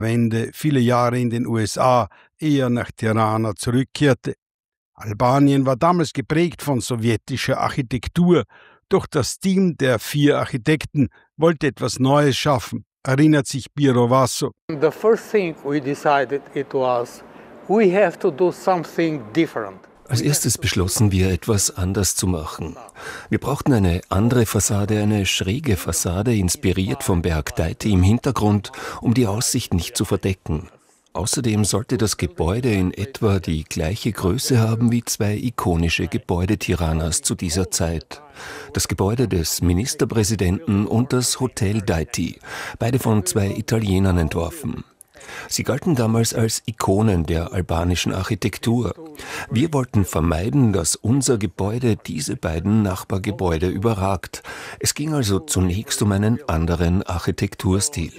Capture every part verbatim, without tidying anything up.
Wende viele Jahre in den U S A, ehe er nach Tirana zurückkehrte. Albanien war damals geprägt von sowjetischer Architektur, doch das Team der vier Architekten wollte etwas Neues schaffen, erinnert sich Biro Vasso. The first thing we decided it was we have to do something different. Als erstes beschlossen wir, etwas anders zu machen. Wir brauchten eine andere Fassade, eine schräge Fassade, inspiriert vom Berg Daiti im Hintergrund, um die Aussicht nicht zu verdecken. Außerdem sollte das Gebäude in etwa die gleiche Größe haben wie zwei ikonische Gebäude Tiranas zu dieser Zeit. Das Gebäude des Ministerpräsidenten und das Hotel Daiti, beide von zwei Italienern entworfen. Sie galten damals als Ikonen der albanischen Architektur. Wir wollten vermeiden, dass unser Gebäude diese beiden Nachbargebäude überragt. Es ging also zunächst um einen anderen Architekturstil.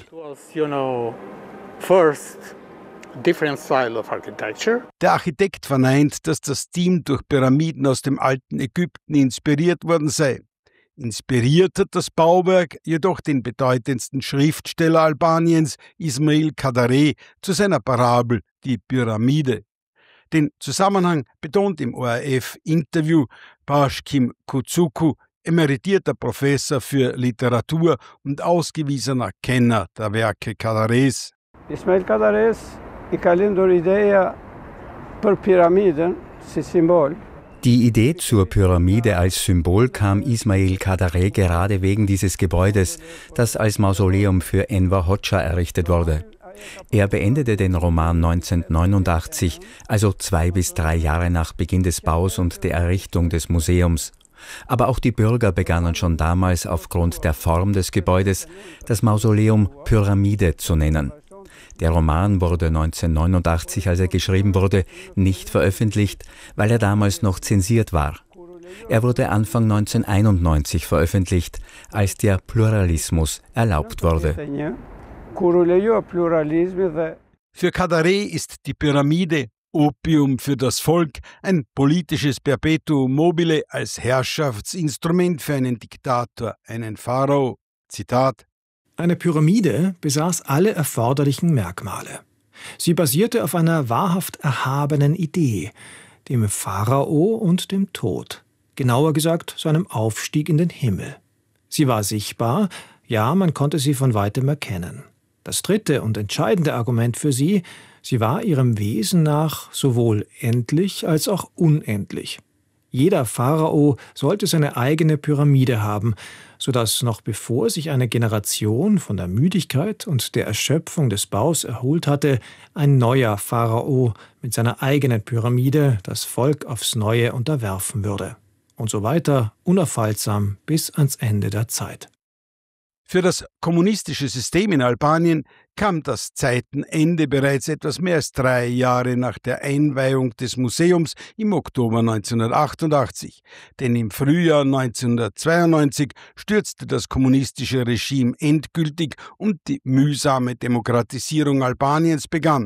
Der Architekt verneint, dass das Team durch Pyramiden aus dem alten Ägypten inspiriert worden sei. Inspiriert hat das Bauwerk jedoch den bedeutendsten Schriftsteller Albaniens, Ismail Kadare, zu seiner Parabel Die Pyramide. Den Zusammenhang betont im O R F-Interview Bashkim Kutsuku, emeritierter Professor für Literatur und ausgewiesener Kenner der Werke Kadares. Ismail Kadares i ka lindur ideja për piramiden si Symbol. Die Idee zur Pyramide als Symbol kam Ismail Kadare gerade wegen dieses Gebäudes, das als Mausoleum für Enver Hoxha errichtet wurde. Er beendete den Roman neunzehnhundertneunundachtzig, also zwei bis drei Jahre nach Beginn des Baus und der Errichtung des Museums. Aber auch die Bürger begannen schon damals aufgrund der Form des Gebäudes das Mausoleum Pyramide zu nennen. Der Roman wurde neunzehnhundertneunundachtzig, als er geschrieben wurde, nicht veröffentlicht, weil er damals noch zensiert war. Er wurde Anfang neunzehnhunderteinundneunzig veröffentlicht, als der Pluralismus erlaubt wurde. Für Kadare ist die Pyramide Opium für das Volk, ein politisches Perpetuum mobile als Herrschaftsinstrument für einen Diktator, einen Pharao. Zitat: Eine Pyramide besaß alle erforderlichen Merkmale. Sie basierte auf einer wahrhaft erhabenen Idee, dem Pharao und dem Tod, genauer gesagt seinem Aufstieg in den Himmel. Sie war sichtbar, ja, man konnte sie von weitem erkennen. Das dritte und entscheidende Argument für sie: sie war ihrem Wesen nach sowohl endlich als auch unendlich. Jeder Pharao sollte seine eigene Pyramide haben, sodass noch bevor sich eine Generation von der Müdigkeit und der Erschöpfung des Baus erholt hatte, ein neuer Pharao mit seiner eigenen Pyramide das Volk aufs Neue unterwerfen würde. Und so weiter, unaufhaltsam bis ans Ende der Zeit. Für das kommunistische System in Albanien kam das Zeitenende bereits etwas mehr als drei Jahre nach der Einweihung des Museums im Oktober neunzehnhundertachtundachtzig. Denn im Frühjahr neunzehnhundertzweiundneunzig stürzte das kommunistische Regime endgültig und die mühsame Demokratisierung Albaniens begann.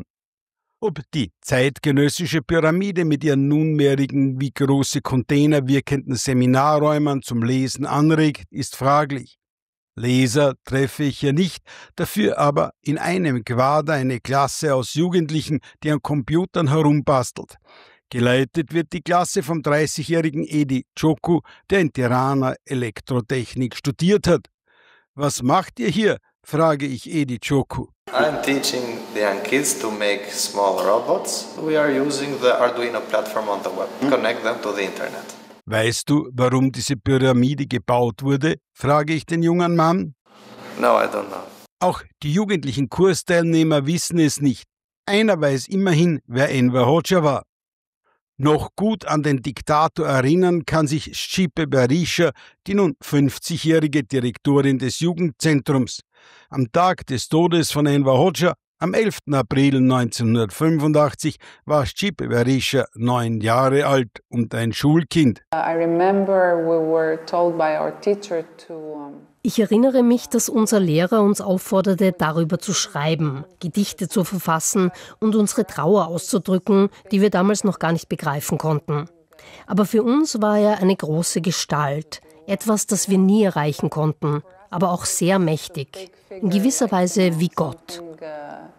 Ob die zeitgenössische Pyramide mit ihren nunmehrigen wie große Container wirkenden Seminarräumen zum Lesen anregt, ist fraglich. Leser treffe ich hier nicht, dafür aber in einem Quader eine Klasse aus Jugendlichen, die an Computern herumbastelt. Geleitet wird die Klasse vom dreißigjährigen Edi Çoku, der in Tirana Elektrotechnik studiert hat. Was macht ihr hier? Frage ich Edi Çoku. I'm teaching the young kids to make small robots. We are using the Arduino platform on the web. Connect them to the internet. Weißt du, warum diese Pyramide gebaut wurde? Frage ich den jungen Mann. No, I don't know. Auch die jugendlichen Kursteilnehmer wissen es nicht. Einer weiß immerhin, wer Enver Hoxha war. Noch gut an den Diktator erinnern kann sich Stipe Berisha, die nun fünfzigjährige Direktorin des Jugendzentrums. Am Tag des Todes von Enver Hoxha, am elften April neunzehnhundertfünfundachtzig, war Stipe Berisha neun Jahre alt und ein Schulkind. Ich erinnere mich, dass unser Lehrer uns aufforderte, darüber zu schreiben, Gedichte zu verfassen und unsere Trauer auszudrücken, die wir damals noch gar nicht begreifen konnten. Aber für uns war er eine große Gestalt, etwas, das wir nie erreichen konnten, aber auch sehr mächtig, in gewisser Weise wie Gott.